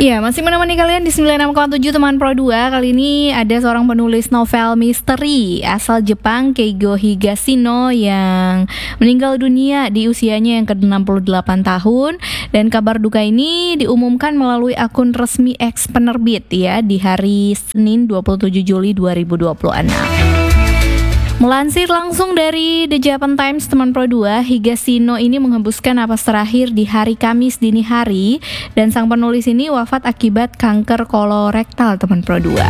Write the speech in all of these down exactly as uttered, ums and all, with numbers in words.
Iya, masih menemani kalian di sembilan puluh enam koma tujuh Teman Pro dua. Kali ini ada seorang penulis novel misteri asal Jepang, Keigo Higashino, yang meninggal dunia di usianya yang ke enam puluh delapan tahun. Dan kabar duka ini diumumkan melalui akun resmi X penerbit ya di hari Senin dua puluh tujuh Juli dua ribu dua puluh enam. Melansir langsung dari The Japan Times Teman Pro dua, Higashino ini menghembuskan napas terakhir di hari Kamis dini hari, dan sang penulis ini wafat akibat kanker kolorektal Teman Pro dua.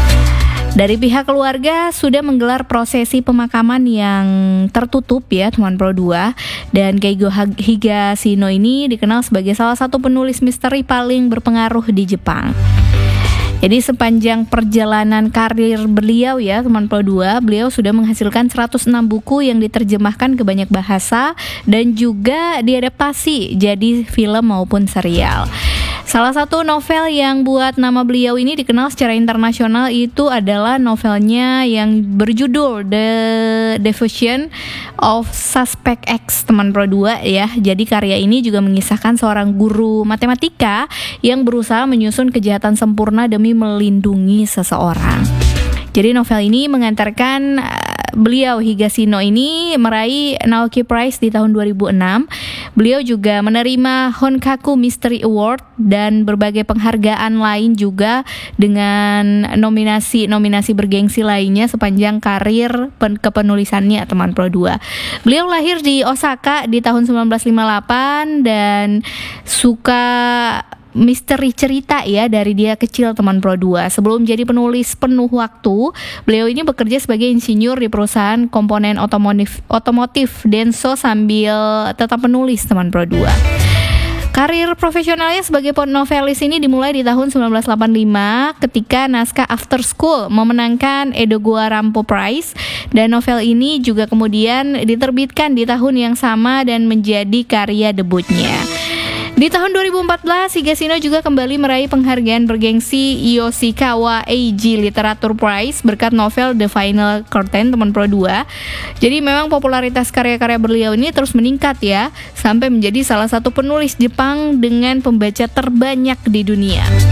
Dari pihak keluarga sudah menggelar prosesi pemakaman yang tertutup ya Teman Pro dua, dan Keigo Higashino ini dikenal sebagai salah satu penulis misteri paling berpengaruh di Jepang. Jadi sepanjang perjalanan karir beliau ya Teman Pro dua, beliau sudah menghasilkan seratus enam buku yang diterjemahkan ke banyak bahasa dan juga diadaptasi jadi film maupun serial. Salah satu novel yang buat nama beliau ini dikenal secara internasional itu adalah novelnya yang berjudul The Devotion of Suspect X Teman Pro dua ya. Jadi karya ini juga mengisahkan seorang guru matematika yang berusaha menyusun kejahatan sempurna demi melindungi seseorang. Jadi novel ini mengantarkan uh, beliau Higashino ini meraih Naoki Prize di tahun dua ribu enam. Beliau juga menerima Honkaku Mystery Award dan berbagai penghargaan lain juga dengan nominasi-nominasi bergengsi lainnya sepanjang karir pen- kepenulisannya Teman Pro dua. Beliau lahir di Osaka di tahun sembilan belas lima puluh delapan dan suka misteri cerita ya dari dia kecil Teman Pro dua. Sebelum jadi penulis penuh waktu, beliau ini bekerja sebagai insinyur di perusahaan komponen otomotif otomotif Denso sambil tetap menulis Teman Pro dua. Karir profesionalnya sebagai novelis ini dimulai di tahun sembilan belas delapan puluh lima ketika naskah After School memenangkan Edogawa Rampo Prize, dan novel ini juga kemudian diterbitkan di tahun yang sama dan menjadi karya debutnya. Di tahun dua ribu empat belas, Higashino juga kembali meraih penghargaan bergengsi Yoshikawa Eiji Literature Prize berkat novel The Final Curtain Teman Pro dua. Jadi memang popularitas karya-karya beliau ini terus meningkat ya, sampai menjadi salah satu penulis Jepang dengan pembaca terbanyak di dunia.